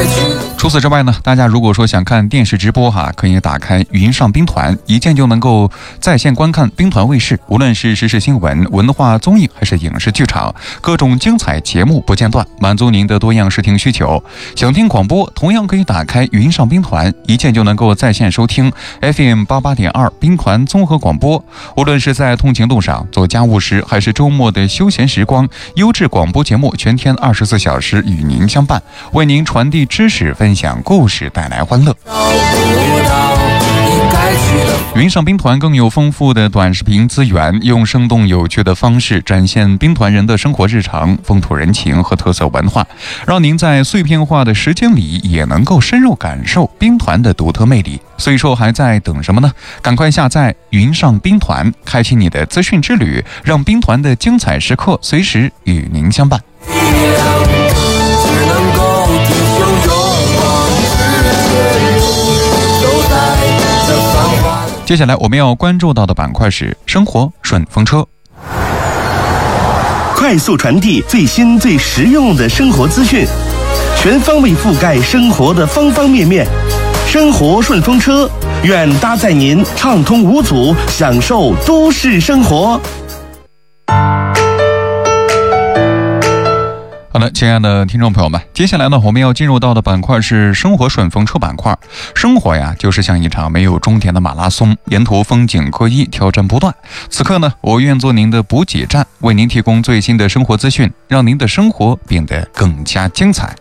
除此之外呢，大家如果说想看电视直播可以打开云上兵团，一键就能够在线观看兵团卫视，无论是时事新闻、文化综艺还是影视剧场，各种精彩节目不间断，满足您的多样视听需求。想听广播，同样可以打开云上兵团，一键就能够在线收听 FM88.2 兵团综合广播。无论是在通勤路上、做家务时，还是周末的休闲时光，优质广播节目全天24小时与您相伴，为您传递知识，分享故事，带来欢乐。云上兵团更有丰富的短视频资源，用生动有趣的方式展现兵团人的生活日常、风土人情和特色文化，让您在碎片化的时间里也能够深入感受兵团的独特魅力。所以说还在等什么呢？赶快下载云上兵团，开启你的资讯之旅，让兵团的精彩时刻随时与您相伴。接下来我们要关注到的板块是生活顺风车， 快速传递最新最实用的生活资讯，全方位覆盖生活的方方面面。生活顺风车，愿搭载您畅通无阻，享受都市生活。 好的，亲爱的听众朋友们，接下来呢，我们要进入到的板块是生活顺风车板块。生活呀，就是像一场没有终点的马拉松，沿途风景各异，挑战不断。此刻呢，我愿做您的补给站，为您提供最新的生活资讯，让您的生活变得更加精彩。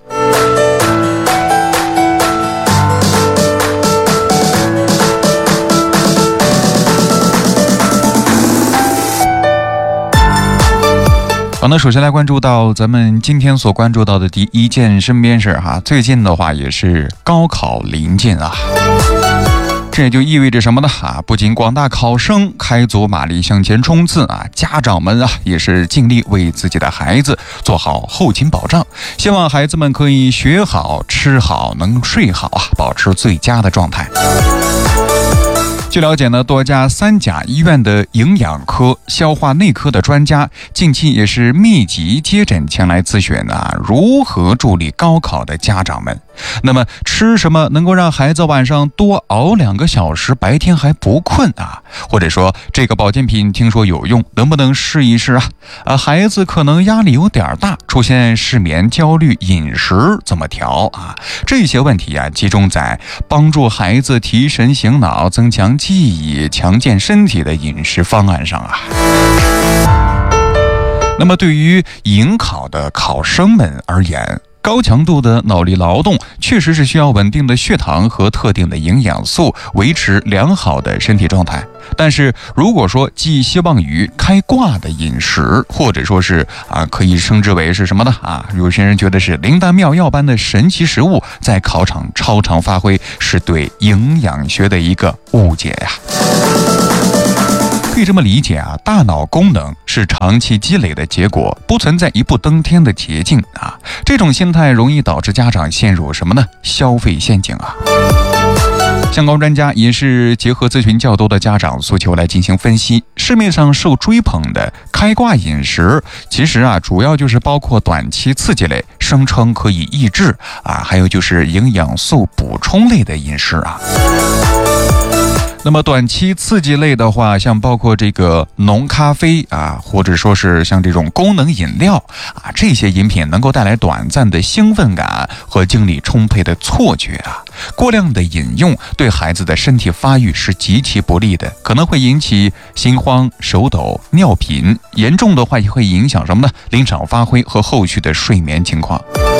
好，那首先来关注到咱们今天所关注到的第一件身边事最近的话也是高考临近这也就意味着什么呢？不仅广大考生开足马力向前冲刺家长们也是尽力为自己的孩子做好后勤保障，希望孩子们可以学好、吃好、能睡好保持最佳的状态。据了解呢，多家3甲医院的营养科、消化内科的专家近期也是密集接诊前来咨询如何助力高考的家长们。那么吃什么能够让孩子晚上多熬2个小时，白天还不困或者说这个保健品听说有用，能不能试一试孩子可能压力有点大，出现失眠、焦虑，饮食怎么调这些问题集中在帮助孩子提神醒脑、增强记忆、强健身体的饮食方案上那么对于迎考的考生们而言，高强度的脑力劳动确实是需要稳定的血糖和特定的营养素，维持良好的身体状态。但是如果说寄希望于开挂的饮食，或者说是可以称之为是什么呢有些人觉得是灵丹妙药般的神奇食物，在考场超常发挥，是对营养学的一个误解可以这么理解大脑功能是长期积累的结果，不存在一步登天的捷径这种心态容易导致家长陷入什么呢？消费陷阱相关专家也是结合咨询较多的家长诉求来进行分析，市面上受追捧的开挂饮食，其实主要就是包括短期刺激类，声称可以抑制还有就是营养素补充类的饮食那么短期刺激类的话，像包括这个浓咖啡或者说是像这种功能饮料这些饮品能够带来短暂的兴奋感和精力充沛的错觉过量的饮用对孩子的身体发育是极其不利的，可能会引起心慌、手抖、尿频，严重的话也会影响什么呢？临场发挥和后续的睡眠情况。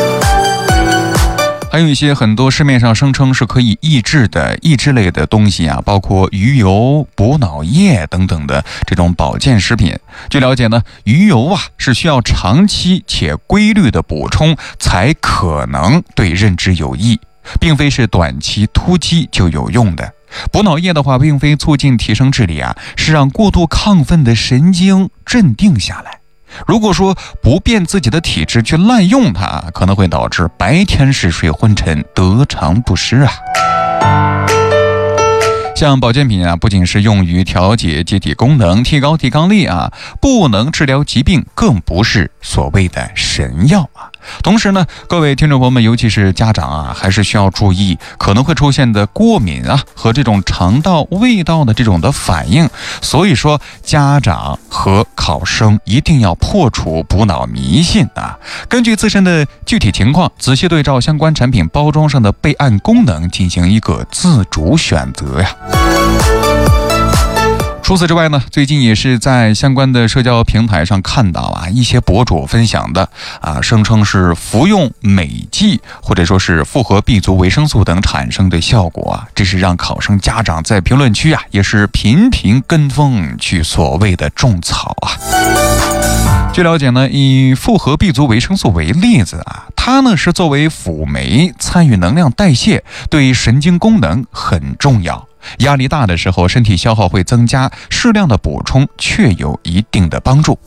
还有一些很多市面上声称是可以抑制的抑制类的东西包括鱼油、补脑液等等的这种保健食品。据了解呢，鱼油是需要长期且规律的补充才可能对认知有益，并非是短期突击就有用的。补脑液的话，并非促进提升智力是让过度亢奋的神经镇定下来。如果说不变自己的体质去滥用它，可能会导致白天嗜睡昏沉，得偿不失像保健品啊，不仅是用于调节机体功能、提高抵抗力啊，不能治疗疾病，更不是所谓的神药啊。同时呢，各位听众朋友们，尤其是家长啊，还是需要注意可能会出现的过敏啊和这种肠道味道的这种的反应。所以说，家长和考生一定要破除补脑迷信啊，根据自身的具体情况，仔细对照相关产品包装上的备案功能，进行一个自主选择呀。除此之外呢，最近也是在相关的社交平台上看到啊，一些博主分享的啊，声称是服用美剂或者说是复合 B 族维生素等产生的效果啊，这是让考生家长在评论区啊也是频频跟风去所谓的种草啊。据了解呢，以复合 B 族维生素为例子啊，它呢是作为辅酶，参与能量代谢，对神经功能很重要。压力大的时候，身体消耗会增加，适量的补充确有一定的帮助。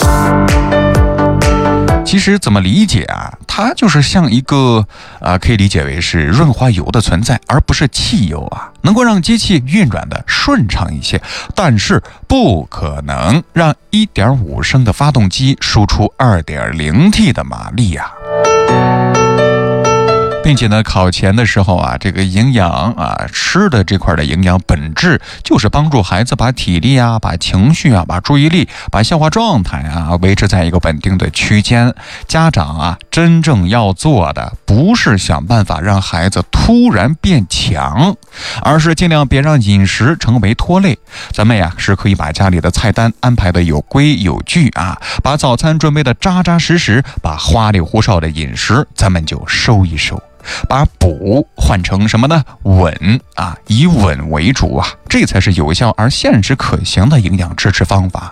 其实怎么理解啊？它就是像一个可以理解为是润滑油的存在，而不是汽油啊，能够让机器运转的顺畅一些，但是不可能让 1.5 升的发动机输出 2.0T 的马力啊。并且呢，考前的时候啊，这个营养啊，吃的这块的营养本质就是帮助孩子把体力啊、把情绪啊、把注意力、把消化状态啊维持在一个稳定的区间。家长啊，真正要做的不是想办法让孩子突然变强，而是尽量别让饮食成为拖累。咱们呀是可以把家里的菜单安排的有规有矩啊，把早餐准备的扎扎实实，把花里胡哨的饮食咱们就收一收。把补换成什么呢？稳啊，以稳为主啊，这才是有效而现实可行的营养支持方法。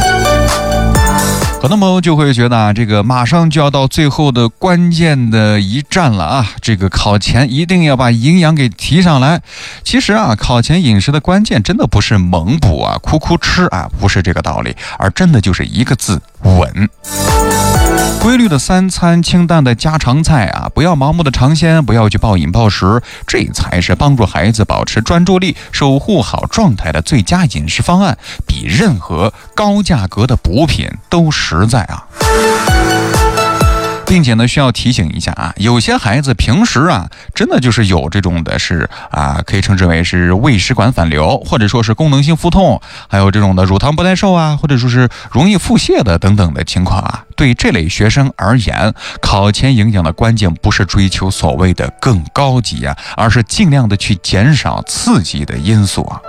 很多朋友就会觉得啊，这个马上就要到最后的关键的一战了啊，这个考前一定要把营养给提上来。其实啊，考前饮食的关键真的不是猛补啊、哭哭吃啊，不是这个道理，而真的就是一个字：稳。规律的3餐，清淡的家常菜啊，不要盲目的尝鲜，不要去暴饮暴食，这才是帮助孩子保持专注力、守护好状态的最佳饮食方案，比任何高价格的补品都实在啊。并且呢，需要提醒一下啊，有些孩子平时啊，真的就是有这种的是啊，可以称之为是胃食管反流，或者说是功能性腹痛，还有这种的乳糖不耐受啊，或者说是容易腹泻的等等的情况啊。对这类学生而言，考前营养的关键不是追求所谓的更高级啊，而是尽量的去减少刺激的因素啊。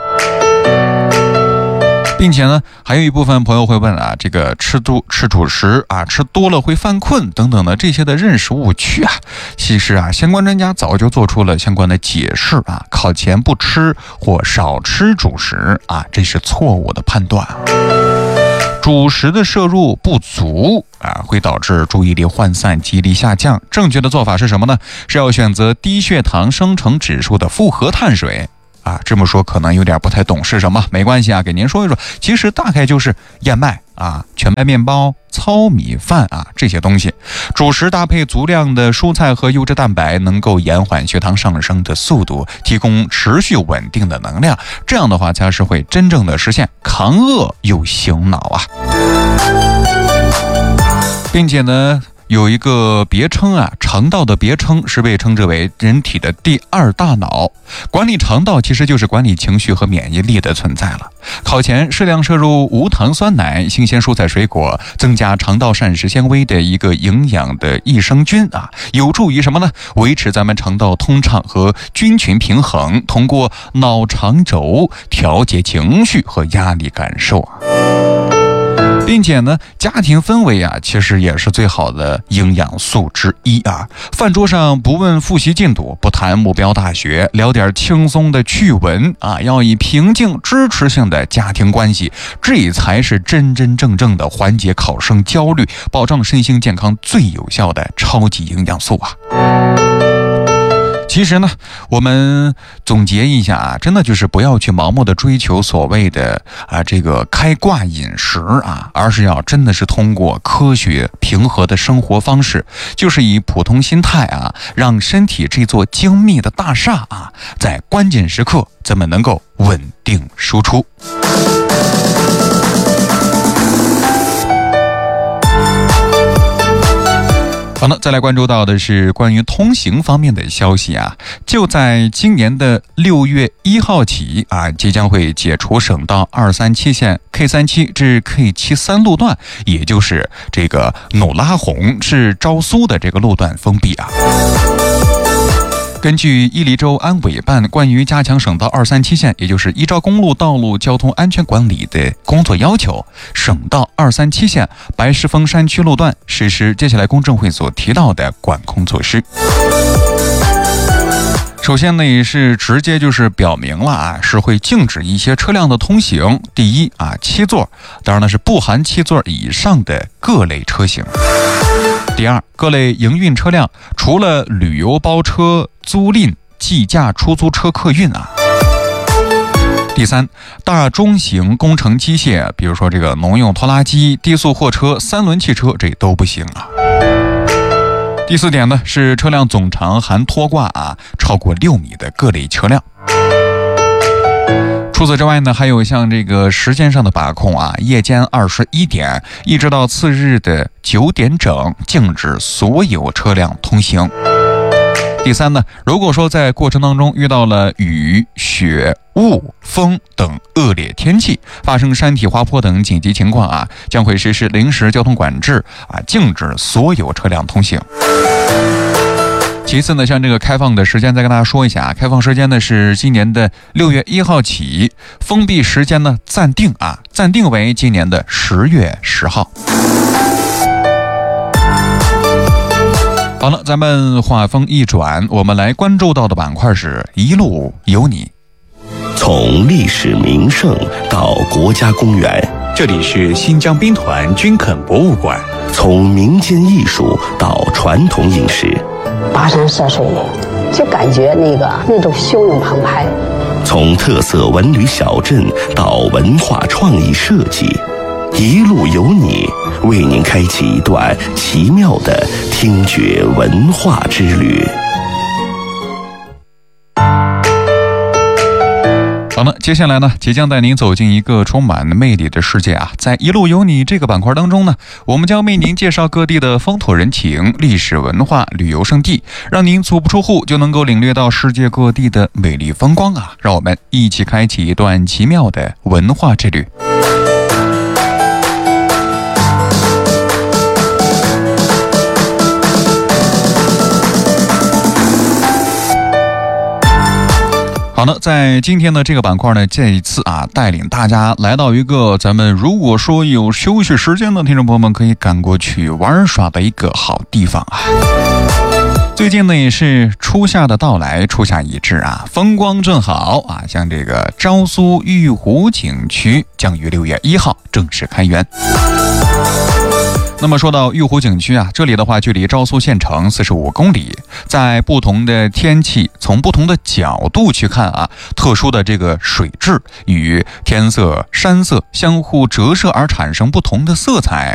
并且呢，还有一部分朋友会问啊，这个吃主食啊，吃多了会犯困等等的这些的认识误区啊，其实啊，相关专家早就做出了相关的解释啊，考前不吃或少吃主食啊，这是错误的判断啊。主食的摄入不足啊，会导致注意力涣散、记忆力下降。正确的做法是什么呢？是要选择低血糖生成指数的复合碳水。啊，这么说可能有点不太懂是什么，没关系啊，给您说一说，其实大概就是燕麦啊、全麦面包、糙米饭啊这些东西，主食搭配足量的蔬菜和优质蛋白，能够延缓血糖上升的速度，提供持续稳定的能量，这样的话才是会真正的实现抗饿又醒脑啊。并且呢，有一个别称啊，肠道的别称是被称之为人体的第2大脑。管理肠道其实就是管理情绪和免疫力的存在了。考前适量摄入无糖酸奶、新鲜蔬菜水果，增加肠道膳食纤维的一个营养的益生菌啊，有助于什么呢？维持咱们肠道通畅和菌群平衡，通过脑肠轴调节情绪和压力感受啊。并且呢，家庭氛围啊，其实也是最好的营养素之一啊。饭桌上不问复习进度，不谈目标大学，聊点轻松的趣闻啊，要以平静支持性的家庭关系，这才是真真正正的缓解考生焦虑、保障身心健康最有效的超级营养素啊。 其实呢，我们总结一下啊，真的就是不要去盲目的追求所谓的这个开挂饮食啊，而是要真的是通过科学平和的生活方式，就是以普通心态啊，让身体这座精密的大厦啊，在关键时刻咱们能够稳定输出。好了，再来关注到的是关于通行方面的消息啊，就在今年的6月1号起啊，即将会解除省道237线 K37至 K73路段，也就是这个努拉洪至昭苏的这个路段封闭啊。根据伊犁州安委办关于加强省道237线，也就是依照公路道路交通安全管理的工作要求，省道237线白石峰山区路段实施接下来公证会所提到的管控措施。首先呢，也是直接就是表明了啊，是会禁止一些车辆的通行。第一啊，7座，当然呢是不含7座以上的各类车型。第二，各类营运车辆除了旅游包车、租赁、计价出租车客运啊。第三，大中型工程机械，比如说这个农用拖拉机、低速货车、3轮汽车，这都不行啊。第四点呢，是车辆总长含拖挂啊超过6米的各类车辆。除此之外呢，还有像这个时间上的把控啊，夜间21点一直到次日的9点整，禁止所有车辆通行。第三呢，如果说在过程当中遇到了雨、雪、雾、风等恶劣天气，发生山体滑坡等紧急情况啊，将会实施临时交通管制啊，禁止所有车辆通行。其次呢，像这个开放的时间再跟大家说一下啊，开放时间呢是今年的6月1号起，封闭时间呢暂定为今年的10月10号。好了，咱们话锋一转，我们来关注到的板块是一路有你。 从历史名胜到国家公园， 这里是新疆兵团军垦博物馆。 从民间艺术到传统饮食， 跋山涉水，就感觉那种汹涌澎湃。 从特色文旅小镇到文化创意设计，一路有你，为您开启一段奇妙的听觉文化之旅。 好了，接下来呢，即将带您走进一个充满魅力的世界啊！在一路有你这个板块当中呢，我们将为您介绍各地的风土人情、历史文化、旅游胜地，让您足不出户就能够领略到世界各地的美丽风光啊！让我们一起开启一段奇妙的文化之旅。好了，在今天的这个板块呢，这一次啊，带领大家来到一个咱们如果说有休息时间的听众朋友们可以赶过去玩耍的一个好地方啊。最近呢也是初夏的到来，初夏已至啊，风光正好啊，像这个昭苏玉湖景区将于6月1号正式开园。那么说到玉湖景区啊，这里的话距离昭苏县城45公里，在不同的天气，从不同的角度去看啊，特殊的这个水质与天色、山色相互折射而产生不同的色彩，